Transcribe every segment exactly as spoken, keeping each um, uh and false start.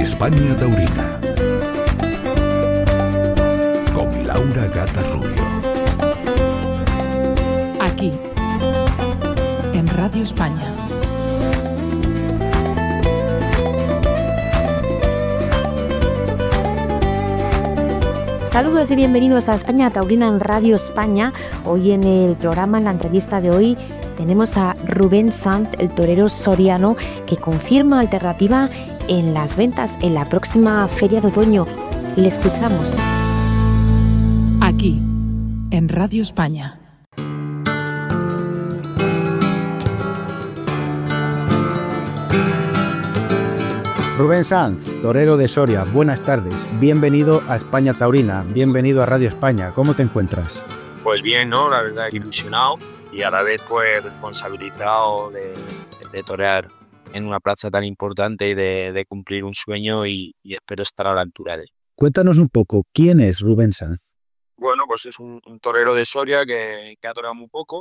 España Taurina con Laura Gata Rubio. Aquí, en Radio España. Saludos y bienvenidos a España Taurina en Radio España. Hoy en el programa, en la entrevista de hoy, tenemos a Rubén Sanz, el torero soriano, que confirma alternativa en las ventas en la próxima Feria de Otoño. Le escuchamos. Aquí, en Radio España. Rubén Sanz, torero de Soria, buenas tardes. Bienvenido a España Taurina, bienvenido a Radio España. ¿Cómo te encuentras? Pues bien, ¿no? La verdad, ilusionado y a la vez pues responsabilizado de, de torear en una plaza tan importante y de, de cumplir un sueño y, y espero estar a la altura de él. Cuéntanos un poco, ¿quién es Rubén Sanz? Bueno, pues es un, un torero de Soria que, que ha toreado muy poco,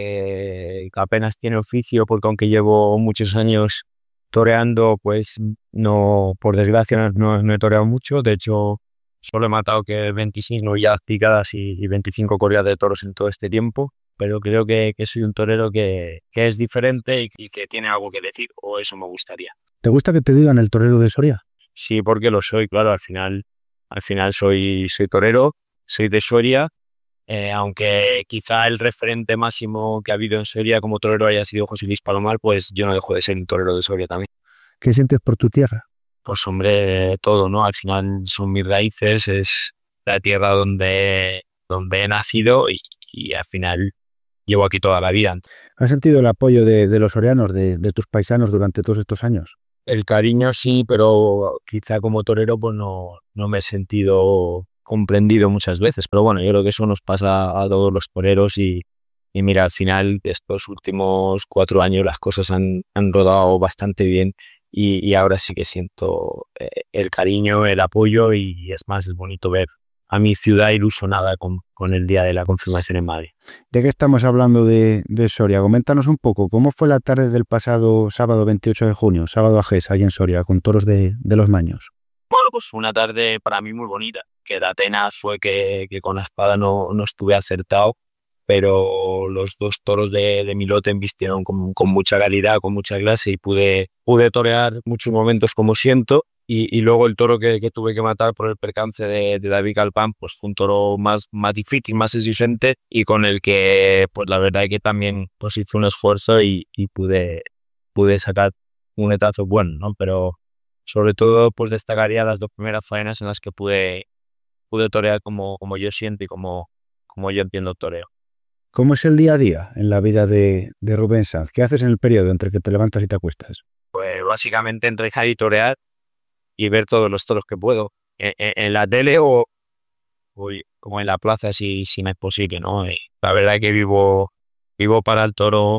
que, que apenas tiene oficio porque aunque llevo muchos años toreando, pues no, por desgracia no, no he toreado mucho. De hecho, solo he matado que veinticinco ya picadas y, y veinticinco corridas de toros en todo este tiempo, pero creo que, que soy un torero que, que es diferente y, y que tiene algo que decir, o eso me gustaría. ¿Te gusta que te digan el torero de Soria? Sí, porque lo soy, claro, al final, al final soy, soy torero, soy de Soria, eh, aunque quizá el referente máximo que ha habido en Soria como torero haya sido José Luis Palomar, pues yo no dejo de ser un torero de Soria también. ¿Qué sientes por tu tierra? Pues hombre, todo, ¿no? Al final son mis raíces, es la tierra donde, donde he nacido y, y al final llevo aquí toda la vida. ¿Has sentido el apoyo de, de los sorianos, de, de tus paisanos durante todos estos años? El cariño sí, pero quizá como torero pues no, no me he sentido comprendido muchas veces. Pero bueno, yo creo que eso nos pasa a todos los toreros y, y mira, al final de estos últimos cuatro años las cosas han, han rodado bastante bien y, y ahora sí que siento eh, el cariño, el apoyo y es más, es bonito ver a mi ciudad ilusionada con, con el día de la confirmación en Madrid. Ya que estamos hablando de, de Soria, coméntanos un poco, ¿cómo fue la tarde del pasado sábado veintiocho de junio, sábado ajés, ahí en Soria, con toros de, de los Maños? Bueno, pues una tarde para mí muy bonita, que de Atenas fue que, que con la espada no, no estuve acertado, pero los dos toros de, de mi lote embistieron con, con mucha calidad, con mucha clase y pude, pude torear muchos momentos como siento. Y, y luego el toro que, que tuve que matar por el percance de, de David Calpán, pues fue un toro más, más difícil, más exigente y con el que, pues la verdad es que también pues hice un esfuerzo y, y pude, pude sacar un etazo bueno, ¿no? Pero sobre todo, pues destacaría las dos primeras faenas en las que pude, pude torear como, como yo siento y como, como yo entiendo el toreo. ¿Cómo es el día a día en la vida de, de Rubén Sanz? ¿Qué haces en el periodo entre que te levantas y te acuestas? Pues básicamente entrenar y torear y ver todos los toros que puedo en, en, en la tele o, o como en la plaza si, si me es posible, ¿no? Y la verdad es que vivo, vivo para el toro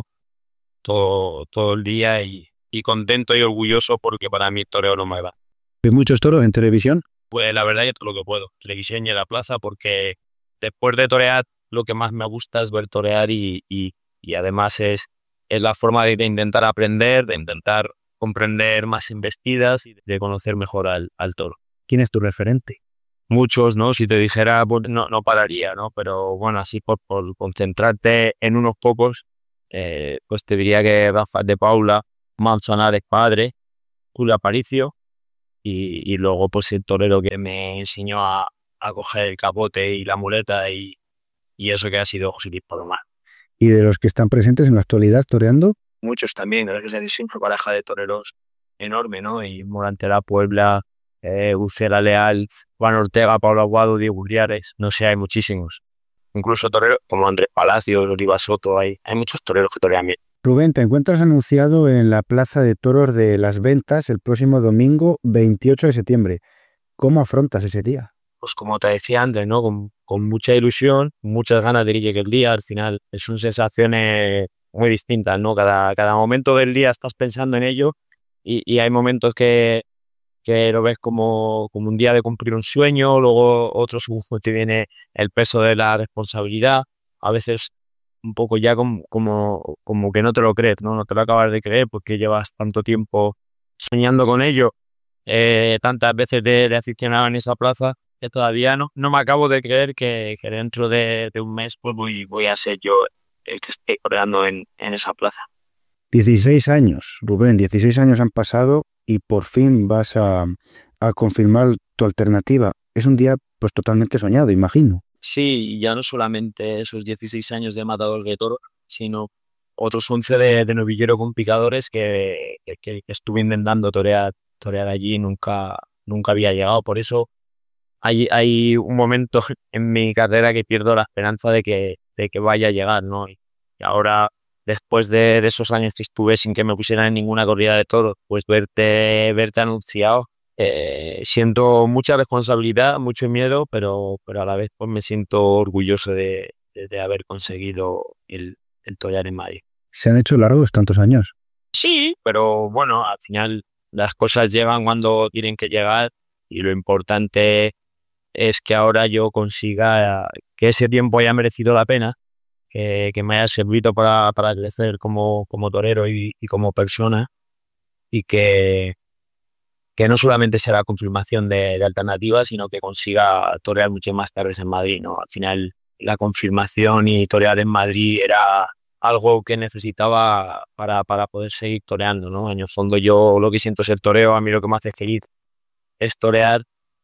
todo, todo el día y, y contento y orgulloso porque para mí el toreo no me va. ¿Ves muchos toros en televisión? Pues la verdad es todo lo que puedo, televisión y en la plaza, porque después de torear lo que más me gusta es ver torear y, y, y además es, es la forma de, de intentar aprender, de intentar comprender más embestidas y de conocer mejor al, al toro. ¿Quién es tu referente? Muchos, ¿no? Si te dijera, pues no, no pararía, ¿no? Pero bueno, así por, por concentrarte en unos pocos, eh, pues te diría que Rafa de Paula, Manzanares padre, Julio Aparicio y, y luego pues el torero que me enseñó a, a coger el capote y la muleta y, y eso que ha sido José Luis Palomar. ¿Y de los que están presentes en la actualidad toreando? Muchos también, la que es una pareja de toreros enorme, ¿no? Y Morantera Puebla, eh, Ucela Leal, Juan Ortega, Pablo Aguado, Diego Uriares, no sé, hay muchísimos. Incluso toreros como Andrés Palacios, Oliva Soto, hay, hay muchos toreros que torean bien. Rubén, te encuentras anunciado en la Plaza de Toros de Las Ventas el próximo domingo veintiocho de septiembre. ¿Cómo afrontas ese día? Pues como te decía antes, ¿no? Con, con mucha ilusión, muchas ganas de que llegue el día. Al final son sensaciones muy distintas, ¿no? Cada, cada momento del día estás pensando en ello y, y hay momentos que, que lo ves como, como un día de cumplir un sueño, luego otros pues, te viene el peso de la responsabilidad, a veces un poco ya como, como, como que no te lo crees, ¿no? No te lo acabas de creer porque llevas tanto tiempo soñando con ello eh, tantas veces de, de aficionado en esa plaza, que todavía no, no me acabo de creer que, que dentro de, de un mes pues voy, voy a ser yo el que esté toreando en, en esa plaza. dieciséis años, Rubén, dieciséis años han pasado y por fin vas a, a confirmar tu alternativa. Es un día pues totalmente soñado, imagino. Sí, ya no solamente esos dieciséis años de matador de toros, sino otros once de, de novillero con picadores que, que, que estuve intentando torear, torear allí y nunca, nunca había llegado. Por eso hay, hay un momento en mi carrera que pierdo la esperanza de que, de que vaya a llegar, ¿no? Y ahora, después de, de esos años que estuve sin que me pusieran en ninguna corrida de toros, pues verte, verte anunciado, eh, siento mucha responsabilidad, mucho miedo, pero, pero a la vez pues me siento orgulloso de, de, de haber conseguido el, el torear en Madrid. ¿Se han hecho largos tantos años? Sí, pero bueno, al final las cosas llegan cuando tienen que llegar y lo importante es que ahora yo consiga que ese tiempo haya merecido la pena, que, que me haya servido para, para crecer como, como torero y, y como persona, y que, que no solamente sea la confirmación de, de alternativas, sino que consiga torear muchas más tardes en Madrid, ¿no? Al final la confirmación y torear en Madrid era algo que necesitaba para, para poder seguir toreando, ¿no? En el fondo yo lo que siento es el toreo, a mí lo que me hace feliz es torear,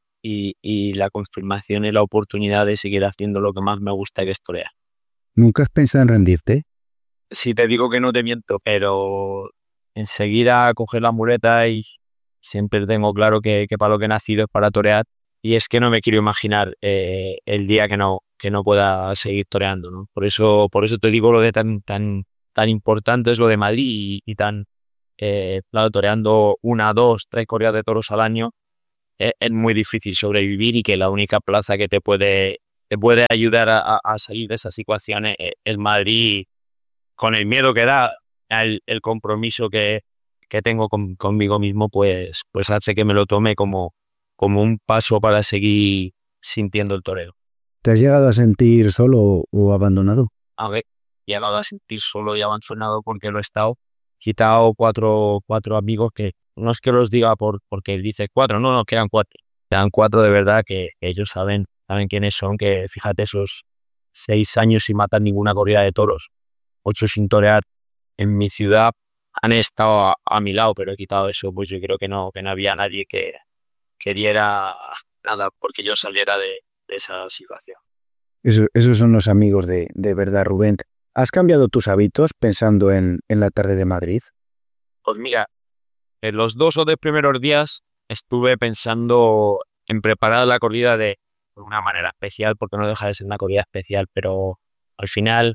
y, y la confirmación es la oportunidad de seguir haciendo lo que más me gusta, que es torear. ¿Nunca has pensado en rendirte? Si te digo que no te miento, pero enseguida coger la muleta y siempre tengo claro que, que para lo que he nacido es para torear, y es que no me quiero imaginar eh, el día que no, que no pueda seguir toreando, ¿no? Por eso, por eso te digo lo de tan, tan, tan importante es lo de Madrid y, y tan, eh, claro, toreando una, dos, tres corridas de toros al año, eh, es muy difícil sobrevivir, y que la única plaza que te puede, te puede ayudar a, a salir de esas situaciones es el Madrid, con el miedo que da, el, el compromiso que, que tengo con, conmigo mismo, pues, pues hace que me lo tome como, como un paso para seguir sintiendo el toreo. ¿Te has llegado a sentir solo o abandonado? A ver, he llegado a sentir solo y abandonado porque lo he estado. Quitado cuatro, cuatro amigos que no es que los diga por porque dice cuatro, no, no, quedan cuatro. Quedan cuatro de verdad que, que ellos saben, saben quiénes son, que fíjate, esos seis años sin matar ninguna corrida de toros, ocho sin torear en mi ciudad, han estado a, a mi lado, pero he quitado eso, pues yo creo que no, que no había nadie que queriera nada porque yo saliera de, de esa situación. Eso, esos son los amigos de, de verdad, Rubén. ¿Has cambiado tus hábitos pensando en, en la tarde de Madrid? Pues mira, en los dos o tres primeros días estuve pensando en preparar la corrida de una manera especial, porque no deja de ser una corrida especial, pero al final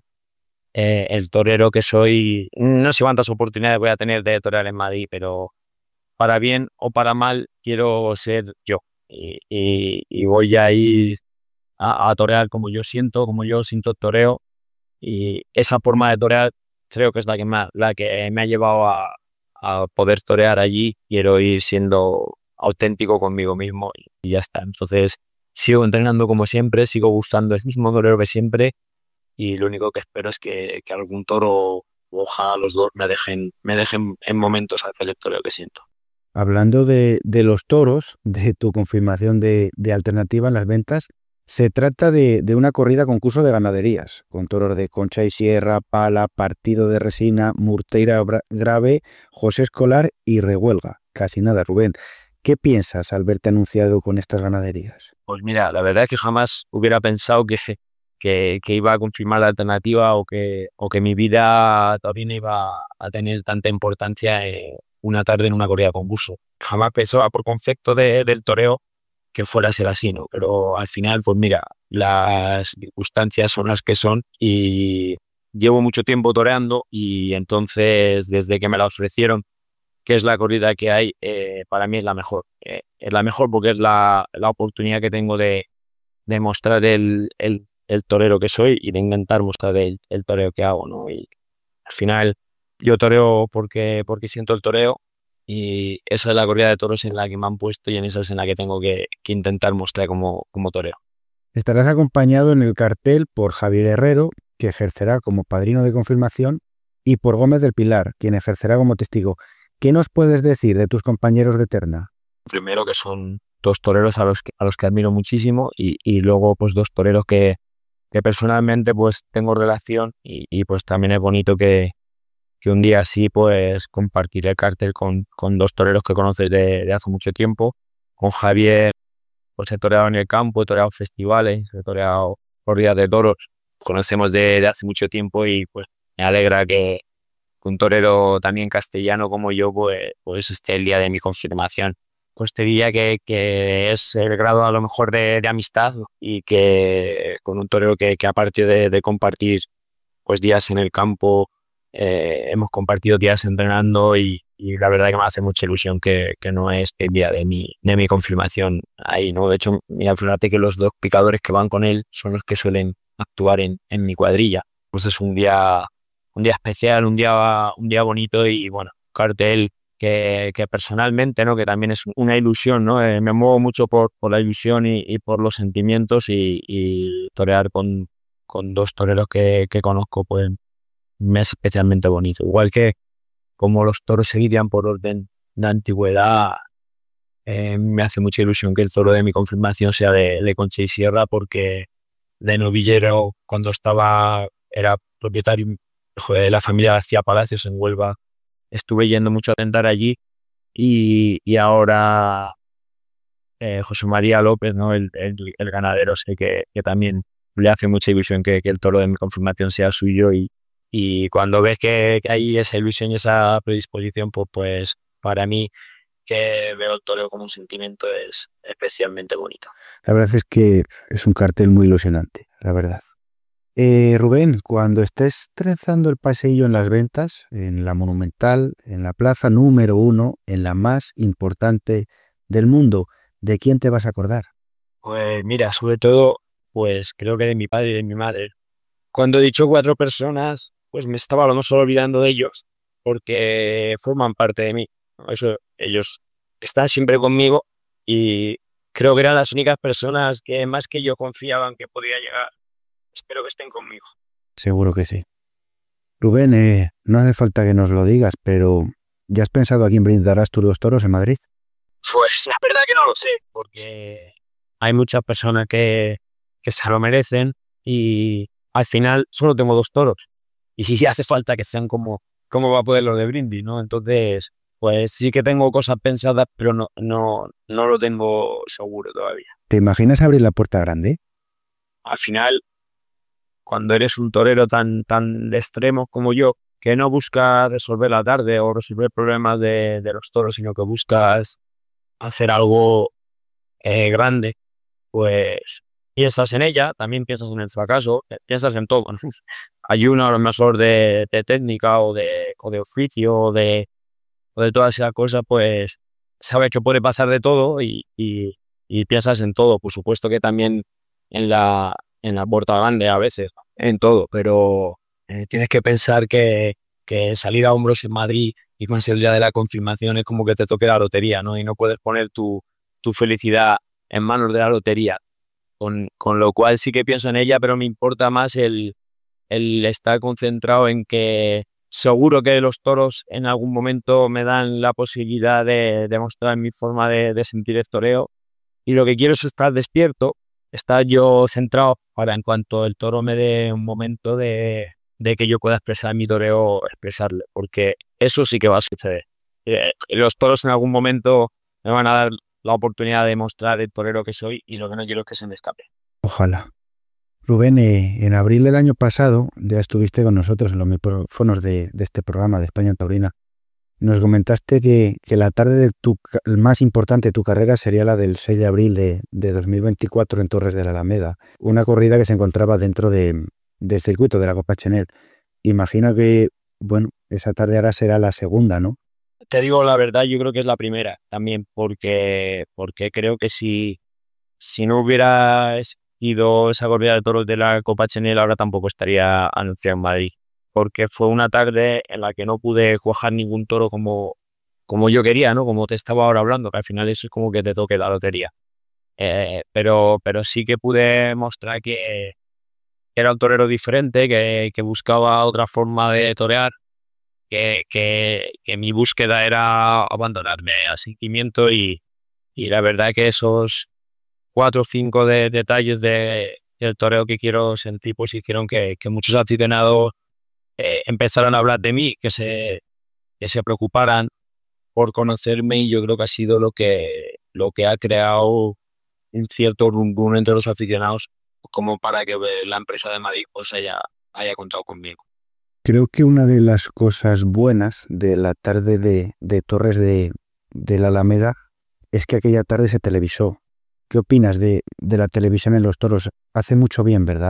eh, el torero que soy, no sé cuántas oportunidades voy a tener de torear en Madrid, pero para bien o para mal quiero ser yo, y, y, y voy a ir a, a torear como yo siento, como yo siento el toreo, y esa forma de torear creo que es la que me, la que me ha llevado a, a poder torear allí. Quiero ir siendo auténtico conmigo mismo y, y ya está. Entonces sigo entrenando como siempre, sigo gustando el mismo torero que siempre, y lo único que espero es que, que algún toro, ojalá los dos, me dejen, me dejen en momentos hacer el toreo que siento. Hablando de, de los toros, de tu confirmación de, de alternativa en las ventas, se trata de, de una corrida concurso de ganaderías, con toros de Concha y Sierra, Pala, Partido de Resina, Murteira Grave, José Escolar y Rehuelga. Casi nada, Rubén. ¿Qué piensas al verte anunciado con estas ganaderías? Pues mira, la verdad es que jamás hubiera pensado que, que, que iba a confirmar la alternativa, o que, o que mi vida taurina iba a tener tanta importancia en una tarde en una corrida concurso. Jamás pensaba por concepto de, del toreo que fuera a ser así, ¿no? Pero al final, pues mira, las circunstancias son las que son, y llevo mucho tiempo toreando, y entonces desde que me la ofrecieron, que es la corrida que hay, eh, para mí es la mejor. Eh, es la mejor porque es la, la oportunidad que tengo de, de mostrar el, el, el torero que soy, y de intentar mostrar el, el toreo que hago, ¿no? Y al final yo toreo porque, porque siento el toreo, y esa es la corrida de toros en la que me han puesto, y en esa es en la que tengo que, que intentar mostrar como, como toreo. Estarás acompañado en el cartel por Javier Herrero, que ejercerá como padrino de confirmación, y por Gómez del Pilar, quien ejercerá como testigo. ¿Qué nos puedes decir de tus compañeros de terna? Primero que son dos toreros a los que, a los que admiro muchísimo y, y luego pues dos toreros que, que personalmente pues tengo relación y, y pues también es bonito que, que un día así pues compartiré el cartel con, con dos toreros que conoces de, de hace mucho tiempo. Con Javier pues he toreado en el campo, he toreado festivales, he toreado corridas de toros. Conocemos de, de hace mucho tiempo y pues me alegra que un torero también castellano como yo pues, pues esté el día de mi confirmación. Pues te diría que, que es el grado a lo mejor de, de amistad y que con un torero que, que aparte de, de compartir pues días en el campo, eh, hemos compartido días entrenando y, y la verdad que me hace mucha ilusión que, que no es el día de mi, de mi confirmación ahí, ¿no? De hecho, mira, fíjate que los dos picadores que van con él son los que suelen actuar en, en mi cuadrilla. Pues es un día, un día especial, un día, un día bonito y bueno, cartel que, que personalmente, ¿no? Que también es una ilusión, ¿no? Eh, me muevo mucho por, por la ilusión y, y por los sentimientos y, y torear con, con dos toreros que, que conozco, pues me es especialmente bonito. Igual que como los toros se lidian por orden de antigüedad, eh, me hace mucha ilusión que el toro de mi confirmación sea de, de Concha y Sierra, porque de novillero, cuando estaba, era propietario joder, de la familia García Palacios en Huelva, estuve yendo mucho a tentar allí y, y ahora eh, José María López, ¿no? el, el, el ganadero, sé que, que también le hace mucha ilusión que, que el toro de mi confirmación sea suyo y, y cuando ves que, que hay esa ilusión y esa predisposición, pues, pues para mí que veo el toro como un sentimiento es especialmente bonito. La verdad es que es un cartel muy ilusionante, la verdad. Eh, Rubén, cuando estés trenzando el paseillo en las ventas, en la Monumental, en la plaza número uno, en la más importante del mundo, ¿de quién te vas a acordar? Pues mira, sobre todo, pues creo que de mi padre y de mi madre. Cuando he dicho cuatro personas, pues me estaba a lo mejor olvidando de ellos, porque forman parte de mí, ¿no? Eso, ellos están siempre conmigo y creo que eran las únicas personas que más que yo confiaban que podía llegar. Espero que estén conmigo. Seguro que sí. Rubén, eh, no hace falta que nos lo digas, pero ¿ya has pensado a quién brindarás tú los toros en Madrid? Pues la verdad que no lo sé, porque hay muchas personas que, que se lo merecen y al final solo tengo dos toros y si hace falta que sean como, como va a poder lo de Brindis, ¿no? Entonces, pues sí que tengo cosas pensadas, pero no, no, no lo tengo seguro todavía. ¿Te imaginas abrir la puerta grande? Al final, cuando eres un torero tan, tan de extremo como yo, que no buscas resolver la tarde o resolver problemas de, de los toros, sino que buscas hacer algo eh, grande, pues piensas en ella, también piensas en el fracaso, eh, piensas en todo, ¿no? Hay uno a lo mejor de, de técnica o de, o de oficio o de, o de todas esas cosas, pues sabe que puede pasar de todo y, y, y piensas en todo. Por supuesto que también en la, en la puerta grande a veces, en todo, pero eh, tienes que pensar que, que salir a hombros en Madrid y más el día de la confirmación es como que te toque la lotería, ¿no? Y no puedes poner tu, tu felicidad en manos de la lotería. Con, con lo cual sí que pienso en ella, pero me importa más el, el estar concentrado en que seguro que los toros en algún momento me dan la posibilidad de demostrar mi forma de, de sentir el toreo y lo que quiero es estar despierto, estar yo centrado para en cuanto el toro me dé un momento de, de que yo pueda expresar mi toreo, expresarle, porque eso sí que va a suceder. Eh, los toros en algún momento me van a dar la oportunidad de mostrar el torero que soy y lo que no quiero es que se me escape. Ojalá. Rubén, eh, en abril del año pasado ya estuviste con nosotros en los micrófonos de, de este programa de España Taurina. Nos comentaste que, que la tarde de tu, más importante de tu carrera sería la del seis de abril de, de dos mil veinticuatro en Torres de la Alameda, una corrida que se encontraba dentro de, del circuito de la Copa Chenet. Imagino que, bueno, esa tarde ahora será la segunda, ¿no? Te digo la verdad, yo creo que es la primera también, porque, porque creo que si, si no hubiera ido esa corrida de toros de la Copa Chenel, ahora tampoco estaría anunciado en Madrid, porque fue una tarde en la que no pude cuajar ningún toro como, como yo quería, ¿no? Como te estaba ahora hablando, que al final eso es como que te toque la lotería. Eh, pero, pero sí que pude mostrar que era un torero diferente, que, que buscaba otra forma de torear, que, que, que mi búsqueda era abandonarme al sentimiento y, y la verdad que esos cuatro o cinco de, detalles de, del toreo que quiero sentir pues hicieron que, que muchos aficionados eh, empezaran a hablar de mí, que se, que se preocuparan por conocerme, y yo creo que ha sido lo que, lo que ha creado un cierto rumbo entre los aficionados como para que la empresa de Madrid pues haya, haya contado conmigo. Creo que una de las cosas buenas de la tarde de, de Torres de, de la Alameda es que aquella tarde se televisó. ¿Qué opinas de, de la televisión en los toros? Hace mucho bien, ¿verdad?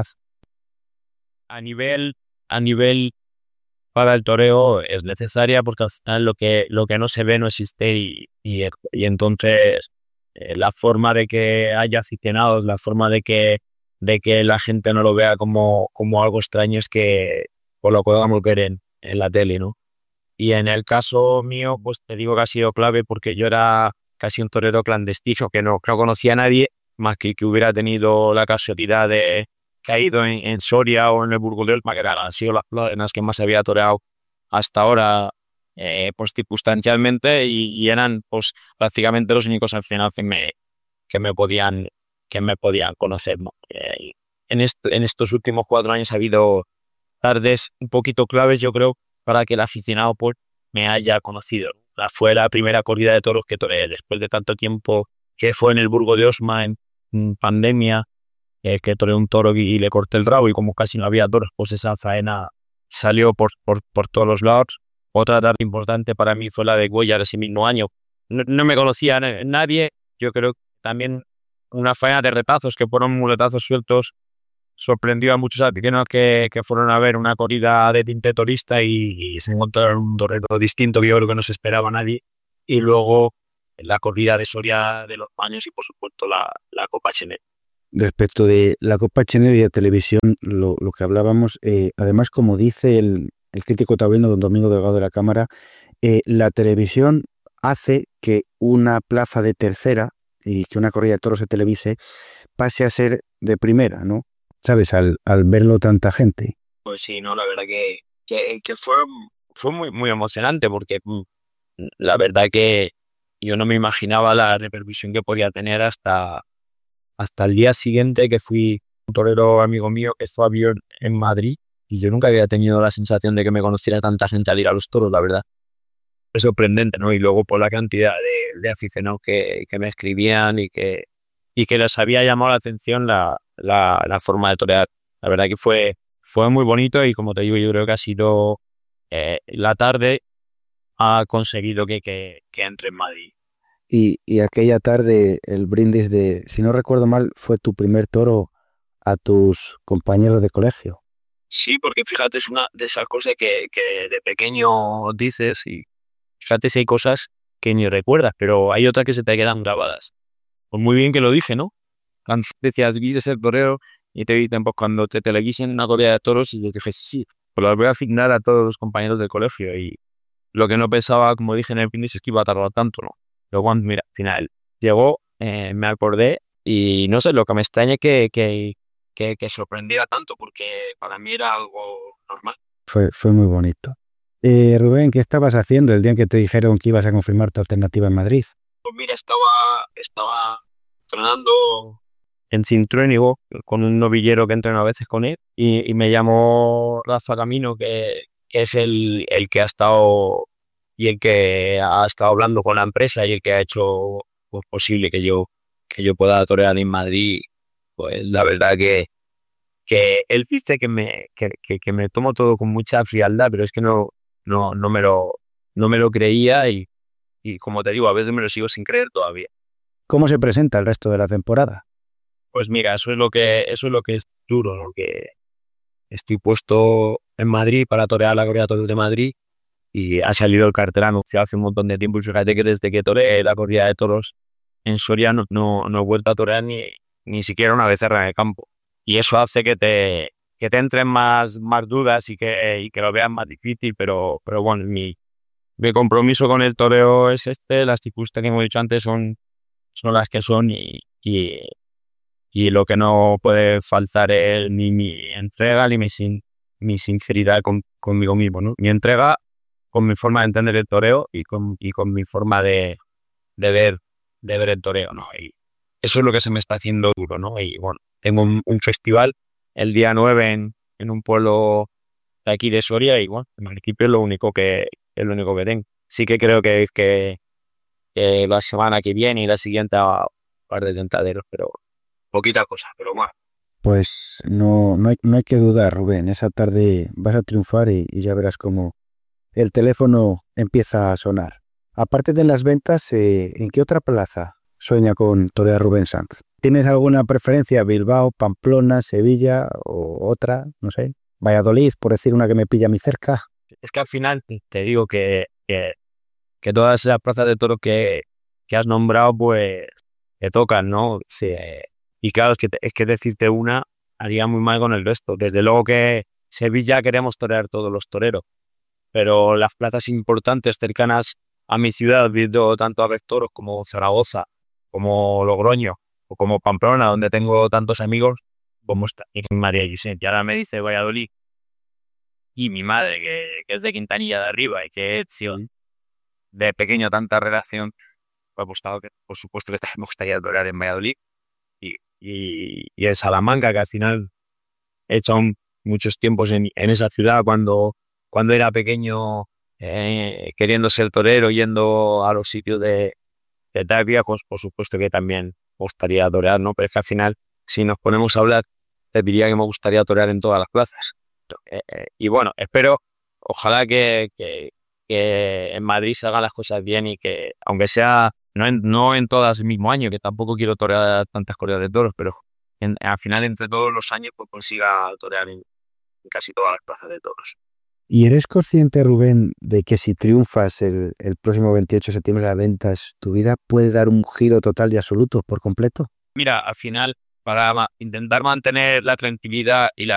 A nivel, a nivel para el toreo es necesaria, porque al final lo que, lo que no se ve no existe, y, y, y entonces eh, la forma de que haya aficionados, la forma de que, de que la gente no lo vea como, como algo extraño es que pues, lo podamos ver en, en la tele, ¿no? Y en el caso mío, pues te digo que ha sido clave, porque yo era casi un torero clandestino, que no, no conocía a nadie, más que que hubiera tenido la casualidad de caído en, en Soria o en el Burgos de Olma, que eran, han sido las plazas que más había toreado hasta ahora, eh, pues circunstancialmente, y, y eran pues prácticamente los únicos al final que me, que me podían que me podían conocer, ¿no? Eh, en, est en estos últimos cuatro años ha habido tardes un poquito claves, yo creo, para que el aficionado pues, me haya conocido. La, fue la primera corrida de toros que toreé después de tanto tiempo, que fue en el Burgos de Osma en, en pandemia, eh, que toreé un toro y, y le corté el rabo, y como casi no había toros, pues esa faena salió por, por, por todos los lados. Otra tarde importante para mí fue la de Cuéllar ese mismo año. No, no me conocía nadie, yo creo que también una faena de retazos, que fueron muletazos sueltos, sorprendió a muchos aficionados que, que fueron a ver una corrida de tinte torista y, y se encontraron un torero distinto que yo creo que no se esperaba a nadie. Y luego la corrida de Soria de los Paños y por supuesto la, la Copa Chenet. Respecto de la Copa Chenet y de televisión, lo, lo que hablábamos, eh, además, como dice el, el crítico taurino don Domingo Delgado de la Cámara, eh, la televisión hace que una plaza de tercera y que una corrida de toros se televise pase a ser de primera, ¿no? ¿Sabes? Al, al verlo tanta gente. Pues sí, no, la verdad que, que, que fue, fue muy, muy emocionante, porque la verdad que yo no me imaginaba la repercusión que podía tener hasta, hasta el día siguiente, que fui un torero amigo mío que fue a avión en Madrid, y yo nunca había tenido la sensación de que me conociera tanta gente al ir a los toros, la verdad. Es sorprendente, ¿no? Y luego por la cantidad de, de aficionados que, que me escribían y que, y que les había llamado la atención la, la, la forma de torear. La verdad que fue, fue muy bonito, y como te digo, yo creo que ha sido eh, la tarde ha conseguido que, que, que entre en Madrid. Y, y aquella tarde el brindis de, si no recuerdo mal, fue tu primer toro a tus compañeros de colegio. Sí, porque fíjate, es una de esas cosas que, que de pequeño dices, y fíjate si hay cosas que ni recuerdas, pero hay otras que se te quedan grabadas. Pues muy bien que lo dije, ¿no? Antes decías, ¿quieres ser torero? Y te dicen, pues cuando te teleguisen una corrida de toros, y yo dije, sí, sí, pues lo voy a asignar a todos los compañeros del colegio. Y lo que no pensaba, como dije en el brindis, es que iba a tardar tanto, ¿no? Pero cuando, mira, al final llegó, eh, me acordé, y no sé, lo que me extraña es que, que, que, que sorprendía tanto, porque para mí era algo normal. Fue, fue muy bonito. Eh, Rubén, ¿qué estabas haciendo el día en que te dijeron que ibas a confirmar tu alternativa en Madrid? Pues mira, estaba, estaba entrenando en Cintruénigo con un novillero que entreno a veces con él, y, y me llamó Rafa Camino, que, que es el, el que ha estado y el que ha estado hablando con la empresa, y el que ha hecho pues, posible que yo, que yo pueda torear en Madrid. Pues la verdad que, que él dice que me, que, que, que me tomo todo con mucha frialdad, pero es que no, no, no, me, lo, no me lo creía, y, y como te digo, a veces me lo sigo sin creer todavía. ¿Cómo se presenta el resto de la temporada? Pues mira, eso es lo que, eso es lo que es duro, ¿no? Que estoy puesto en Madrid para torear la corrida de toros de Madrid, y ha salido el cartel anunciado hace un montón de tiempo, y fíjate que desde que toreé la corrida de toros en Soria no, no, no he vuelto a torear ni, ni siquiera una becerra en el campo. Y eso hace que te, que te entren más, más dudas, y que, y que lo veas más difícil, pero, pero bueno, mi, mi compromiso con el toreo es este, las circunstancias que hemos dicho antes son, son las que son, y, y, y lo que no puede faltar es ni mi entrega ni mi, sin, mi sinceridad con, conmigo mismo, ¿no? Mi entrega con mi forma de entender el toreo, y con, y con mi forma de, de ver de ver el toreo, ¿no? Y eso es lo que se me está haciendo duro, ¿no? Y bueno, tengo un, un festival el día nueve en, en un pueblo de aquí de Soria y bueno, en principio es lo único que es lo único que tengo. Sí que creo que, que, que la semana que viene y la siguiente a un par de tentaderos, pero poquita cosa, pero más. Pues no, no, hay, no hay que dudar, Rubén. Esa tarde vas a triunfar y, y ya verás cómo el teléfono empieza a sonar. Aparte de las ventas, eh, ¿en qué otra plaza sueña con torear Rubén Sanz? ¿Tienes alguna preferencia? ¿Bilbao, Pamplona, Sevilla o otra? No sé. Valladolid, por decir una que me pilla a mí cerca. Es que al final te, te digo que, que, que todas esas plazas de toros que, que has nombrado, pues te tocan, ¿no? Sí, eh, y claro, es que, te, es que decirte una haría muy mal con el resto. Desde luego que Sevilla queremos torear todos los toreros, pero las plazas importantes cercanas a mi ciudad, viendo tanto a Toros como Zaragoza, como Logroño o como Pamplona, donde tengo tantos amigos, como está en María José. Y ahora me dice Valladolid y mi madre, que, que es de Quintanilla de Arriba y que sí, de pequeño tanta relación, pues, pues claro que por supuesto que me gustaría torear en Valladolid y, y, y en Salamanca, que al final he hecho un, muchos tiempos en, en esa ciudad cuando, cuando era pequeño, eh, queriendo ser torero, yendo a los sitios de, de tal viejos, por supuesto que también me gustaría torear, ¿no? Pero es que al final, si nos ponemos a hablar, te diría que me gustaría torear en todas las plazas. Eh, eh, y bueno, espero, ojalá que, que, que en Madrid se hagan las cosas bien y que, aunque sea no en, no en todas el mismo año, que tampoco quiero torear tantas corridas de toros, pero en, al final entre todos los años pues consiga torear en, en casi todas las plazas de toros. ¿Y eres consciente, Rubén, de que si triunfas el, el próximo veintiocho de septiembre en las ventas, tu vida puede dar un giro total y absoluto por completo? Mira, al final, para ma- intentar mantener la tranquilidad y la